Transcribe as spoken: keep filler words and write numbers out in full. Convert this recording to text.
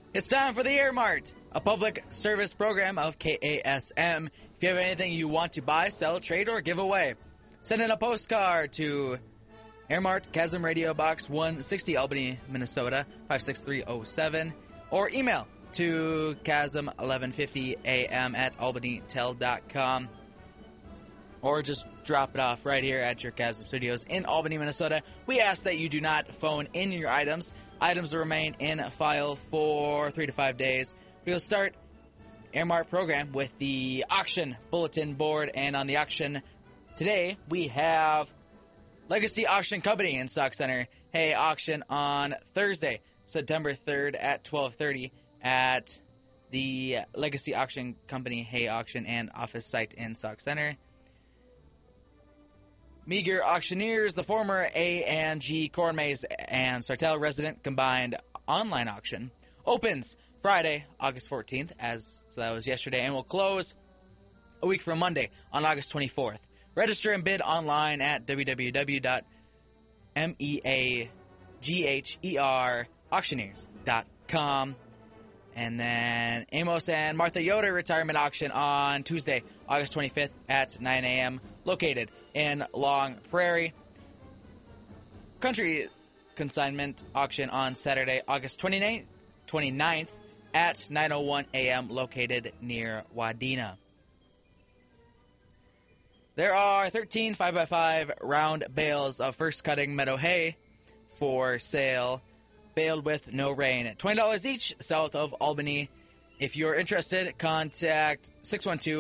It's time for the Air Mart, a public service program of K A S M. If you have anything you want to buy, sell, trade, or give away, send in a postcard to Air Mart, Chasm Radio Box one sixty, Albany, Minnesota, five six three oh seven, or email to chasm eleven fifty a m at albany tel dot com, or just drop it off right here at your Chasm Studios in Albany, Minnesota. We ask that you do not phone in your items. Items will remain in a file for three to five days. We'll start Air Mart program with the auction bulletin board, and on the auction today we have Legacy Auction Company in Stock Center. Hey, auction on Thursday, September third at twelve thirty at the Legacy Auction Company Hay Auction and Office site in Stock Center. Meager Auctioneers, the former A and G Corn Maze and Sartell resident combined online auction, opens Friday, August fourteenth, as so that was yesterday, and will close a week from Monday on August twenty-fourth. Register and bid online at w w w dot meagher auctioneers dot com. And then Amos and Martha Yoder retirement auction on Tuesday, August twenty-fifth at nine a m, located in Long Prairie. Country consignment auction on Saturday, August twenty-ninth, twenty-ninth at nine oh one a m, located near Wadena. There are thirteen five by five round bales of first cutting meadow hay for sale, baled with no rain. twenty dollars each, south of Albany. If you're interested, contact six one two